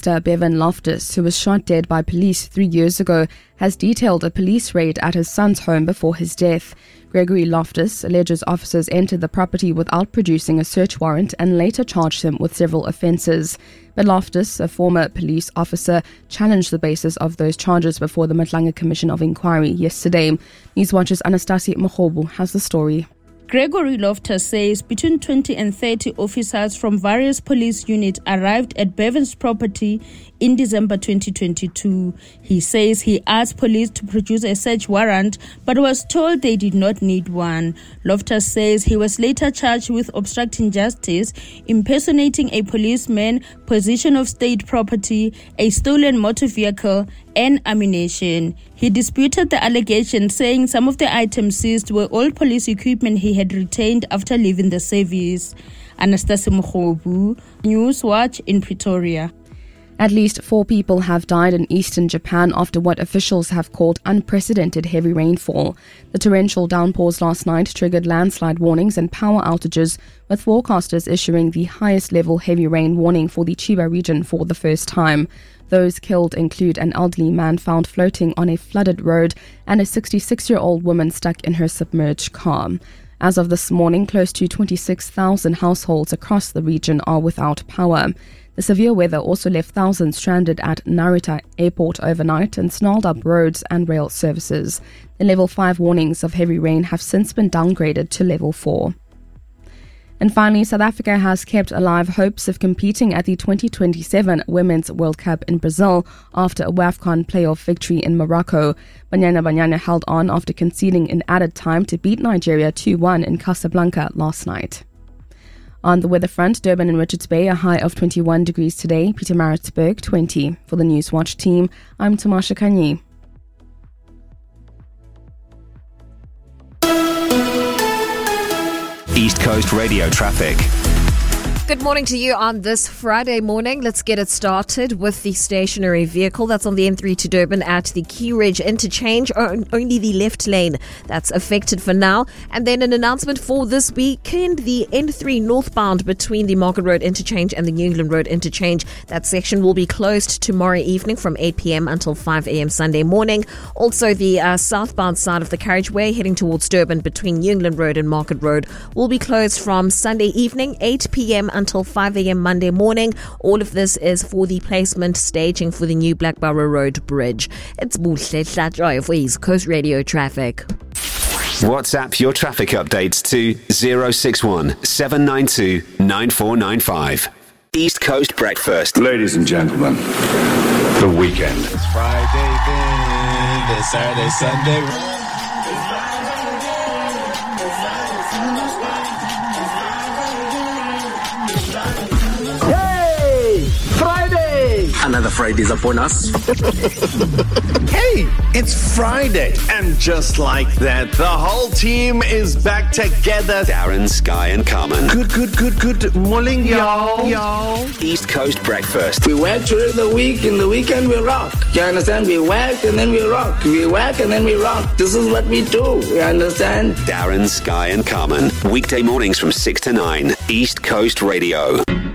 youngster Bevan Loftus, who was shot dead by police 3 years ago, has detailed a police raid at his son's home before his death. Gregory Loftus alleges officers entered the property without producing a search warrant and later charged him with several offences. But Loftus, a former police officer, challenged the basis of those charges before the Matlanga Commission of Inquiry yesterday. Newswatch's Anastasi Mokhobu has the story. Gregory Loftus says between 20 and 30 officers from various police units arrived at Bevan's property in December 2022. He says he asked police to produce a search warrant but was told they did not need one. Loftus says he was later charged with obstructing justice, impersonating a policeman, possession of state property, a stolen motor vehicle, and ammunition. He disputed the allegation, saying some of the items seized were old police equipment he had retained after leaving the service. Anastasi Mokhobu, Newswatch in Pretoria. At least 4 people have died in eastern Japan after what officials have called unprecedented heavy rainfall. The torrential downpours last night triggered landslide warnings and power outages, with forecasters issuing the highest level heavy rain warning for the Chiba region for the first time. Those killed include an elderly man found floating on a flooded road and a 66-year-old woman stuck in her submerged car. As of this morning, close to 26,000 households across the region are without power. The severe weather also left thousands stranded at Narita Airport overnight and snarled up roads and rail services. The level 5 warnings of heavy rain have since been downgraded to level 4. And finally, South Africa has kept alive hopes of competing at the 2027 Women's World Cup in Brazil after a WAFCON playoff victory in Morocco. Banyana held on after conceding in added time to beat Nigeria 2-1 in Casablanca last night. On the weather front, Durban and Richards Bay a high of 21 degrees today, Pietermaritzburg 20. For the Newswatch team, I'm Tamasha Kanyi. East Coast Radio traffic. Good morning to you on this Friday morning. Let's get it started with the stationary vehicle that's on the N3 to Durban at the Key Ridge interchange. Only the left lane that's affected for now. And then an announcement for this weekend, the N3 northbound between the Market Road interchange and the New England Road interchange. That section will be closed tomorrow evening from 8 p.m. until 5 a.m. Sunday morning. Also, the southbound side of the carriageway heading towards Durban between New England Road and Market Road will be closed from Sunday evening, 8 p.m. until 5 a.m. Monday morning. All of this is for the placement staging for the new Blackborough Road Bridge. It's Buhle Hlatjoy for East Coast Radio Traffic. WhatsApp your traffic updates to 061 792 9495. East Coast Breakfast. Ladies and gentlemen, the weekend. It's Friday then, it's Saturday, Sunday. Another Friday's upon us. Hey, it's Friday. And just like that, the whole team is back together. Darren, Sky and Carmen. Good morning, y'all. East Coast Breakfast. We work during the week, in the weekend we rock. You understand? We work and then we rock. We work and then we rock. This is what we do. You understand? Darren, Sky and Carmen. Weekday mornings from 6 to 9. East Coast Radio.